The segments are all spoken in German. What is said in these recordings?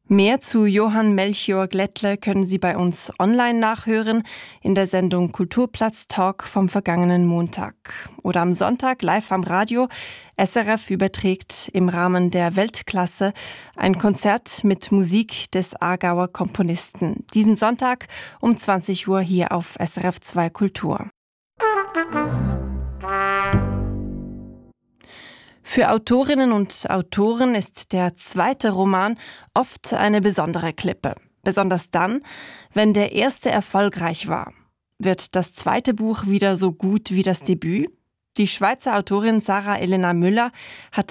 Mehr zu Johann Melchior Glättler können Sie bei uns online nachhören in der Sendung Kulturplatz Talk vom vergangenen Montag. Oder am Sonntag live am Radio. SRF überträgt im Rahmen der Weltklasse ein Konzert mit Musik des Aargauer Komponisten. Diesen Sonntag um 20 Uhr hier auf SRF 2 Kultur. Für Autorinnen und Autoren ist der zweite Roman oft eine besondere Klippe. Besonders dann, wenn der erste erfolgreich war. Wird das zweite Buch wieder so gut wie das Debüt? Die Schweizer Autorin Sarah Elena Müller hat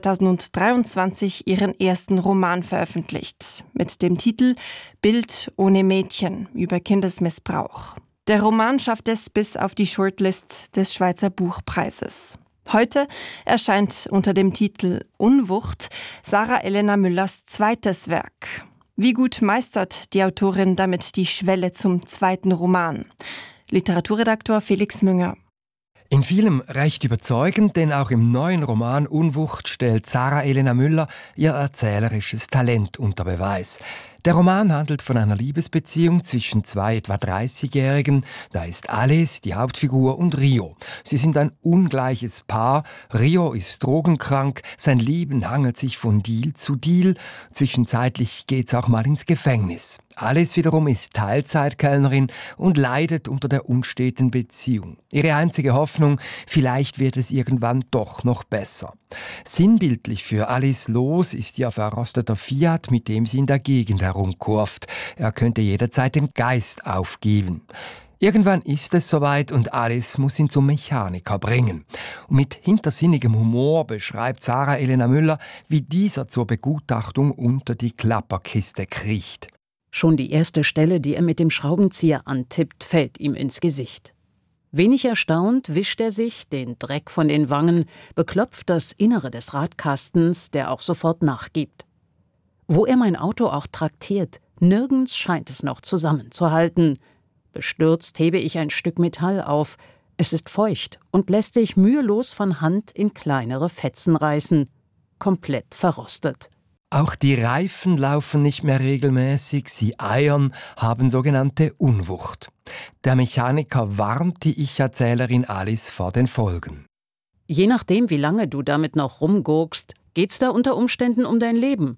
2023 ihren ersten Roman veröffentlicht. Mit dem Titel Bild ohne Mädchen über Kindesmissbrauch. Der Roman schafft es bis auf die Shortlist des Schweizer Buchpreises. Heute erscheint unter dem Titel Unwucht Sarah Elena Müllers zweites Werk. Wie gut meistert die Autorin damit die Schwelle zum zweiten Roman? Literaturredaktor Felix Münger. In vielem recht überzeugend, denn auch im neuen Roman Unwucht stellt Sarah Elena Müller ihr erzählerisches Talent unter Beweis. Der Roman handelt von einer Liebesbeziehung zwischen zwei etwa 30-Jährigen. Da ist Alice, die Hauptfigur, und Rio. Sie sind ein ungleiches Paar. Rio ist drogenkrank, sein Leben hangelt sich von Deal zu Deal. Zwischenzeitlich geht's auch mal ins Gefängnis. Alice wiederum ist Teilzeitkellnerin und leidet unter der unsteten Beziehung. Ihre einzige Hoffnung, vielleicht wird es irgendwann doch noch besser. Sinnbildlich für Alice los ist ihr verrosteter Fiat, mit dem sie in der Gegend herumkurft. Er könnte jederzeit den Geist aufgeben. Irgendwann ist es soweit und Alice muss ihn zum Mechaniker bringen. Und mit hintersinnigem Humor beschreibt Sarah Elena Müller, wie dieser zur Begutachtung unter die Klapperkiste kriecht. Schon die erste Stelle, die er mit dem Schraubenzieher antippt, fällt ihm ins Gesicht. Wenig erstaunt wischt er sich den Dreck von den Wangen, beklopft das Innere des Radkastens, der auch sofort nachgibt. Wo er mein Auto auch traktiert, nirgends scheint es noch zusammenzuhalten. Bestürzt hebe ich ein Stück Metall auf. Es ist feucht und lässt sich mühelos von Hand in kleinere Fetzen reißen. Komplett verrostet. Auch die Reifen laufen nicht mehr regelmäßig, sie eiern, haben sogenannte Unwucht. Der Mechaniker warnt die Ich-Erzählerin Alice vor den Folgen. Je nachdem, wie lange du damit noch rumgurkst, geht's da unter Umständen um dein Leben.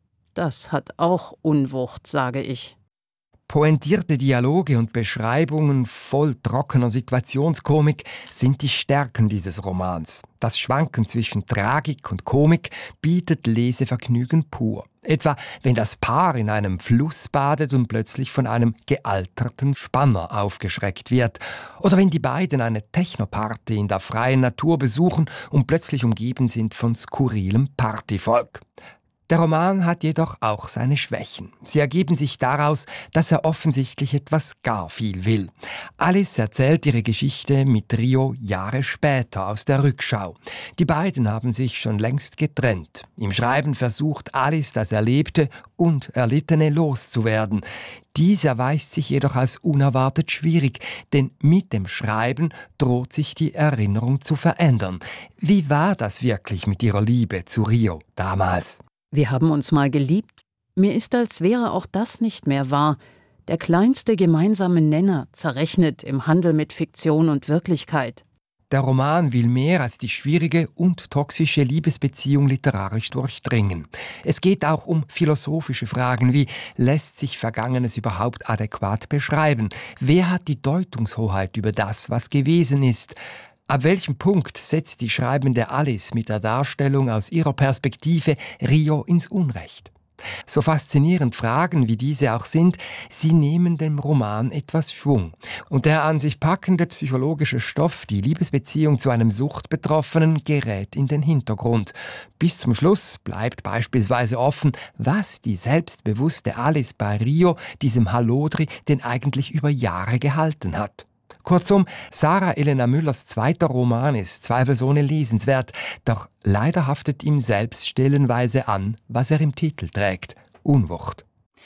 Das hat auch Unwucht, sage ich. Pointierte Dialoge und Beschreibungen voll trockener Situationskomik sind die Stärken dieses Romans. Das Schwanken zwischen Tragik und Komik bietet Lesevergnügen pur. Etwa, wenn das Paar in einem Fluss badet und plötzlich von einem gealterten Spanner aufgeschreckt wird. Oder wenn die beiden eine Technoparty in der freien Natur besuchen und plötzlich umgeben sind von skurrilem Partyvolk. Der Roman hat jedoch auch seine Schwächen. Sie ergeben sich daraus, dass er offensichtlich etwas gar viel will. Alice erzählt ihre Geschichte mit Rio Jahre später aus der Rückschau. Die beiden haben sich schon längst getrennt. Im Schreiben versucht Alice, das Erlebte und Erlittene loszuwerden. Dies erweist sich jedoch als unerwartet schwierig, denn mit dem Schreiben droht sich die Erinnerung zu verändern. Wie war das wirklich mit ihrer Liebe zu Rio damals? Wir haben uns mal geliebt. Mir ist, als wäre auch das nicht mehr wahr. Der kleinste gemeinsame Nenner zerrechnet im Handel mit Fiktion und Wirklichkeit. Der Roman will mehr als die schwierige und toxische Liebesbeziehung literarisch durchdringen. Es geht auch um philosophische Fragen wie: Lässt sich Vergangenes überhaupt adäquat beschreiben? Wer hat die Deutungshoheit über das, was gewesen ist? Ab welchem Punkt setzt die schreibende Alice mit der Darstellung aus ihrer Perspektive Rio ins Unrecht? So faszinierend Fragen wie diese auch sind, sie nehmen dem Roman etwas Schwung. Und der an sich packende psychologische Stoff, die Liebesbeziehung zu einem Suchtbetroffenen, gerät in den Hintergrund. Bis zum Schluss bleibt beispielsweise offen, was die selbstbewusste Alice bei Rio, diesem Hallodri, denn eigentlich über Jahre gehalten hat. Kurzum, Sarah Elena Müllers zweiter Roman ist zweifelsohne lesenswert, doch leider haftet ihm selbst stellenweise an, was er im Titel trägt: Unwucht.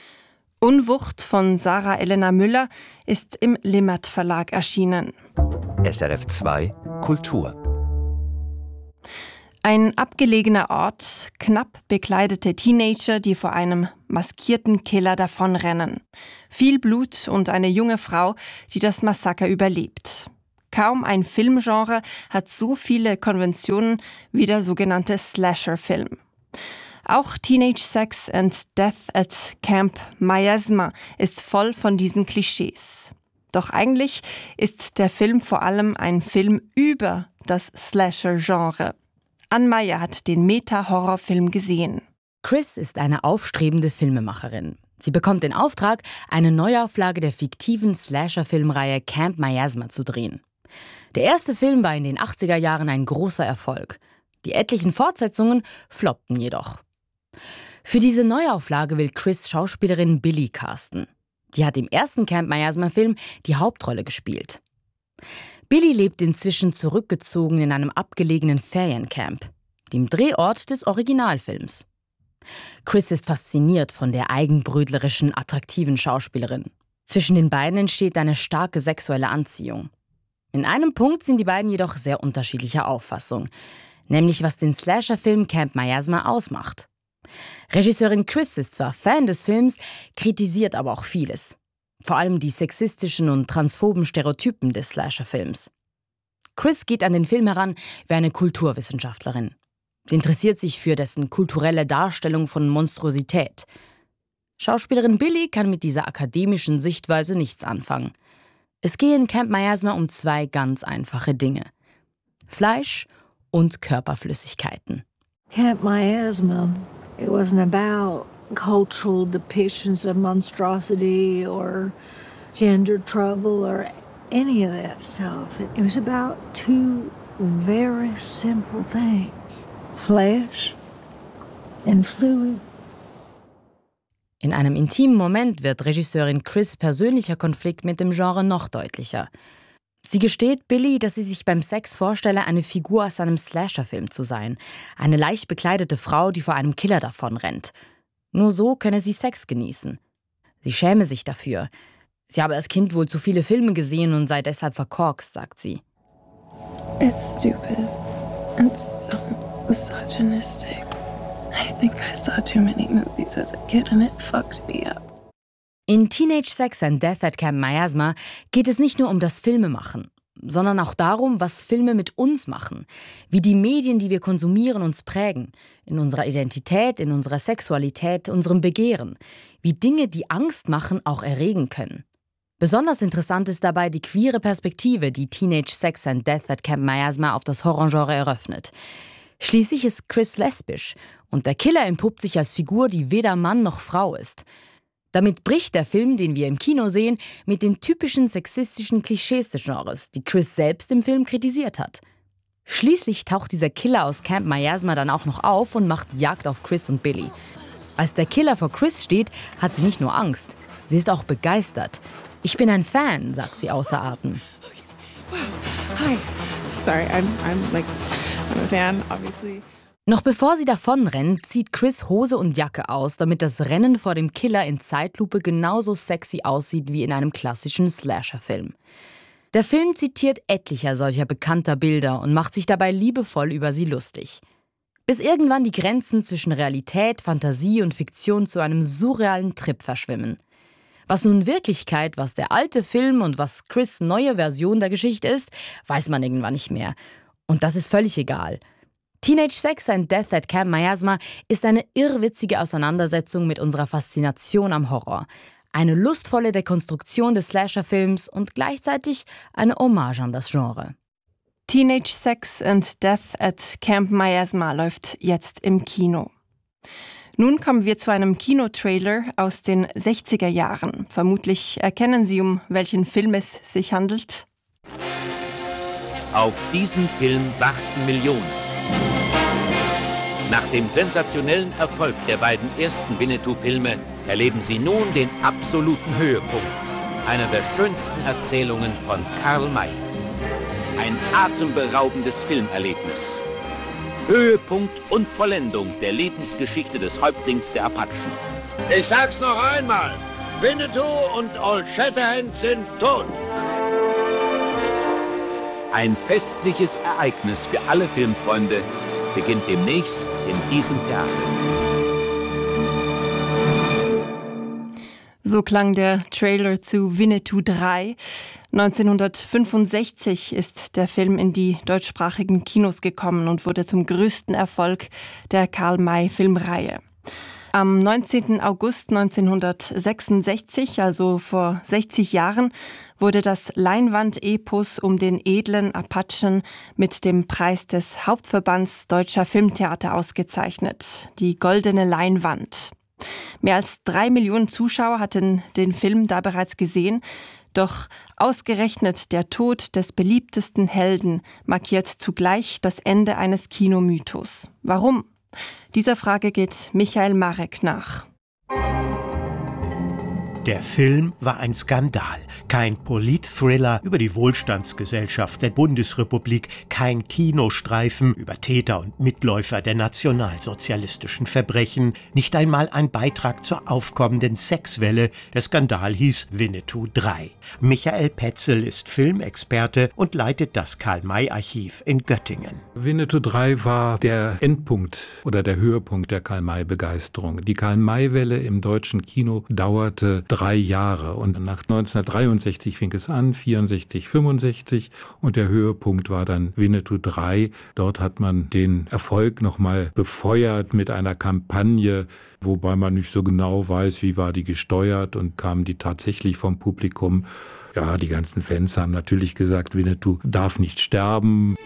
Unwucht von Sarah Elena Müller ist im Limmert Verlag erschienen. SRF 2 Kultur. Ein abgelegener Ort, knapp bekleidete Teenager, die vor einem maskierten Killer davonrennen. Viel Blut und eine junge Frau, die das Massaker überlebt. Kaum ein Filmgenre hat so viele Konventionen wie der sogenannte Slasher-Film. Auch Teenage Sex and Death at Camp Miasma ist voll von diesen Klischees. Doch eigentlich ist der Film vor allem ein Film über das Slasher-Genre. Ann Meyer hat den Meta-Horrorfilm gesehen. Chris ist eine aufstrebende Filmemacherin. Sie bekommt den Auftrag, eine Neuauflage der fiktiven Slasher-Filmreihe Camp Miasma zu drehen. Der erste Film war in den 80er Jahren ein großer Erfolg. Die etlichen Fortsetzungen floppten jedoch. Für diese Neuauflage will Chris Schauspielerin Billy casten. Die hat im ersten Camp Miasma-Film die Hauptrolle gespielt. Billy lebt inzwischen zurückgezogen in einem abgelegenen Feriencamp, dem Drehort des Originalfilms. Chris ist fasziniert von der eigenbrötlerischen, attraktiven Schauspielerin. Zwischen den beiden entsteht eine starke sexuelle Anziehung. In einem Punkt sind die beiden jedoch sehr unterschiedlicher Auffassung, nämlich was den Slasher-Film Camp Miasma ausmacht. Regisseurin Chris ist zwar Fan des Films, kritisiert aber auch vieles. Vor allem die sexistischen und transphoben Stereotypen des Slasher-Films. Chris geht an den Film heran wie eine Kulturwissenschaftlerin. Sie interessiert sich für dessen kulturelle Darstellung von Monstrosität. Schauspielerin Billy kann mit dieser akademischen Sichtweise nichts anfangen. Es gehe in Camp Miasma um zwei ganz einfache Dinge: Fleisch und Körperflüssigkeiten. Camp Miasma, it wasn't about cultural depictions of monstrosity or gender trouble or any of that stuff. It was about two very simple things: flesh and fluid. In einem intimen Moment wird Regisseurin Chris' persönlicher Konflikt mit dem Genre noch deutlicher. Sie gesteht Billy, dass sie sich beim Sex vorstelle, eine Figur aus einem Slasher-Film zu sein. Eine leicht bekleidete Frau, die vor einem Killer davonrennt. Nur so könne sie Sex genießen. Sie schäme sich dafür. Sie habe als Kind wohl zu viele Filme gesehen und sei deshalb verkorkst, sagt sie. It's stupid. It's so misogynistic. I think I saw too many movies as a kid and it fucked me up. In Teenage Sex and Death at Camp Miasma geht es nicht nur um das Filmemachen, sondern auch darum, was Filme mit uns machen, wie die Medien, die wir konsumieren, uns prägen, in unserer Identität, in unserer Sexualität, unserem Begehren, wie Dinge, die Angst machen, auch erregen können. Besonders interessant ist dabei die queere Perspektive, die Teenage Sex and Death at Camp Miasma auf das Horrorgenre eröffnet. Schließlich ist Chris lesbisch und der Killer entpuppt sich als Figur, die weder Mann noch Frau ist. Damit bricht der Film, den wir im Kino sehen, mit den typischen sexistischen Klischees des Genres, die Chris selbst im Film kritisiert hat. Schließlich taucht dieser Killer aus Camp Miasma dann auch noch auf und macht Jagd auf Chris und Billy. Als der Killer vor Chris steht, hat sie nicht nur Angst, sie ist auch begeistert. Ich bin ein Fan, sagt sie außer Atem. Wow. Hi. Sorry, I'm a fan, obviously. Noch bevor sie davonrennt, zieht Chris Hose und Jacke aus, damit das Rennen vor dem Killer in Zeitlupe genauso sexy aussieht wie in einem klassischen Slasher-Film. Der Film zitiert etlicher solcher bekannter Bilder und macht sich dabei liebevoll über sie lustig. Bis irgendwann die Grenzen zwischen Realität, Fantasie und Fiktion zu einem surrealen Trip verschwimmen. Was nun Wirklichkeit, was der alte Film und was Chris' neue Version der Geschichte ist, weiß man irgendwann nicht mehr. Und das ist völlig egal. Teenage Sex and Death at Camp Miasma ist eine irrwitzige Auseinandersetzung mit unserer Faszination am Horror. Eine lustvolle Dekonstruktion des Slasher-Films und gleichzeitig eine Hommage an das Genre. Teenage Sex and Death at Camp Miasma läuft jetzt im Kino. Nun kommen wir zu einem Kinotrailer aus den 60er Jahren. Vermutlich erkennen Sie, um welchen Film es sich handelt. Auf diesen Film warten Millionen. Nach dem sensationellen Erfolg der beiden ersten Winnetou-Filme erleben Sie nun den absoluten Höhepunkt einer der schönsten Erzählungen von Karl May. Ein atemberaubendes Filmerlebnis. Höhepunkt und Vollendung der Lebensgeschichte des Häuptlings der Apachen. Ich sag's noch einmal, Winnetou und Old Shatterhand sind tot. Ein festliches Ereignis für alle Filmfreunde, beginnt demnächst in diesem Theater. So klang der Trailer zu Winnetou 3. 1965 ist der Film in die deutschsprachigen Kinos gekommen und wurde zum größten Erfolg der Karl-May-Filmreihe. Am 19. August 1966, also vor 60 Jahren, wurde das Leinwand-Epos um den edlen Apachen mit dem Preis des Hauptverbands Deutscher Filmtheater ausgezeichnet, die Goldene Leinwand. Mehr als 3 Millionen Zuschauer hatten den Film da bereits gesehen, doch ausgerechnet der Tod des beliebtesten Helden markiert zugleich das Ende eines Kinomythos. Warum? Dieser Frage geht Michael Marek nach. Der Film war ein Skandal. Kein Polit-Thriller über die Wohlstandsgesellschaft der Bundesrepublik, kein Kinostreifen über Täter und Mitläufer der nationalsozialistischen Verbrechen, nicht einmal ein Beitrag zur aufkommenden Sexwelle. Der Skandal hieß Winnetou 3. Michael Petzel ist Filmexperte und leitet das Karl-May-Archiv in Göttingen. Winnetou 3 war der Endpunkt oder der Höhepunkt der Karl-May-Begeisterung. Die Karl-May-Welle im deutschen Kino dauerte 3 Jahre und nach 1963 fing es an, 64, 65 und der Höhepunkt war dann Winnetou 3. Dort hat man den Erfolg nochmal befeuert mit einer Kampagne, wobei man nicht so genau weiß, wie war die gesteuert und kamen die tatsächlich vom Publikum. Ja, die ganzen Fans haben natürlich gesagt, Winnetou darf nicht sterben.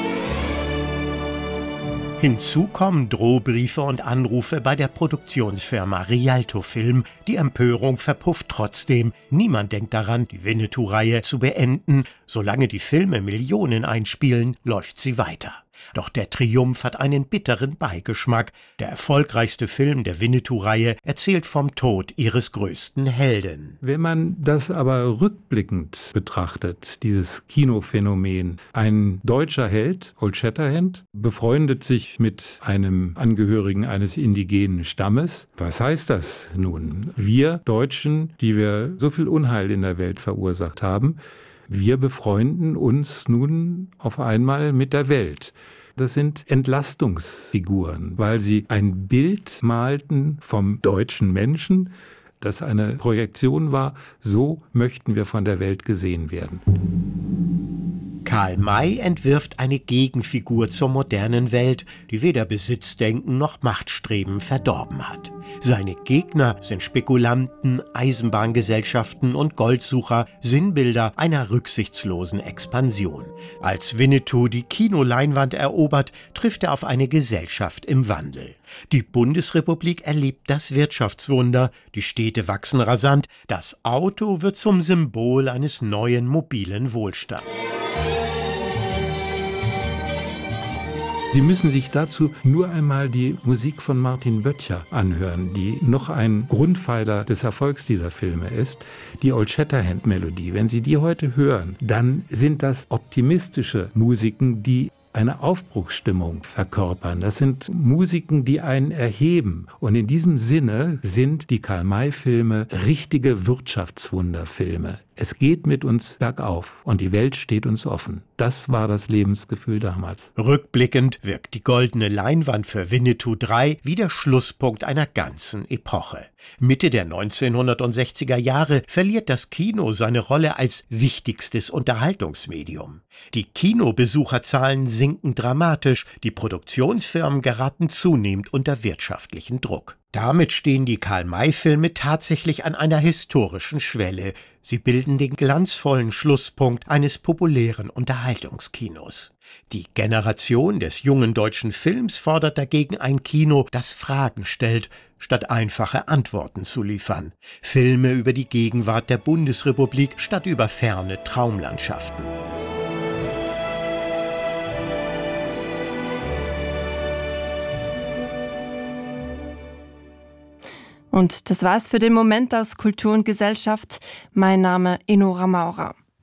Hinzu kommen Drohbriefe und Anrufe bei der Produktionsfirma Rialto Film. Die Empörung verpufft trotzdem. Niemand denkt daran, die Winnetou-Reihe zu beenden. Solange die Filme Millionen einspielen, läuft sie weiter. Doch der Triumph hat einen bitteren Beigeschmack. Der erfolgreichste Film der Winnetou-Reihe erzählt vom Tod ihres größten Helden. Wenn man das aber rückblickend betrachtet, dieses Kinophänomen, ein deutscher Held, Old Shatterhand, befreundet sich mit einem Angehörigen eines indigenen Stammes. Was heißt das nun? Wir Deutschen, die wir so viel Unheil in der Welt verursacht haben, wir befreunden uns nun auf einmal mit der Welt. Das sind Entlastungsfiguren, weil sie ein Bild malten vom deutschen Menschen, das eine Projektion war, so möchten wir von der Welt gesehen werden. Karl May entwirft eine Gegenfigur zur modernen Welt, die weder Besitzdenken noch Machtstreben verdorben hat. Seine Gegner sind Spekulanten, Eisenbahngesellschaften und Goldsucher, Sinnbilder einer rücksichtslosen Expansion. Als Winnetou die Kinoleinwand erobert, trifft er auf eine Gesellschaft im Wandel. Die Bundesrepublik erlebt das Wirtschaftswunder, die Städte wachsen rasant, das Auto wird zum Symbol eines neuen mobilen Wohlstands. Sie müssen sich dazu nur einmal die Musik von Martin Böttcher anhören, die noch ein Grundpfeiler des Erfolgs dieser Filme ist, die Old Shatterhand-Melodie. Wenn Sie die heute hören, dann sind das optimistische Musiken, die eine Aufbruchsstimmung verkörpern. Das sind Musiken, die einen erheben. Und in diesem Sinne sind die Karl-May-Filme richtige Wirtschaftswunderfilme. Es geht mit uns bergauf und die Welt steht uns offen. Das war das Lebensgefühl damals. Rückblickend wirkt die goldene Leinwand für Winnetou 3 wie der Schlusspunkt einer ganzen Epoche. Mitte der 1960er Jahre verliert das Kino seine Rolle als wichtigstes Unterhaltungsmedium. Die Kinobesucherzahlen sinken dramatisch, die Produktionsfirmen geraten zunehmend unter wirtschaftlichen Druck. Damit stehen die Karl-May-Filme tatsächlich an einer historischen Schwelle. Sie bilden den glanzvollen Schlusspunkt eines populären Unterhaltungskinos. Die Generation des jungen deutschen Films fordert dagegen ein Kino, das Fragen stellt, statt einfache Antworten zu liefern. Filme über die Gegenwart der Bundesrepublik statt über ferne Traumlandschaften. Und das war's für den Moment aus Kultur und Gesellschaft. Mein Name Enora Maurer.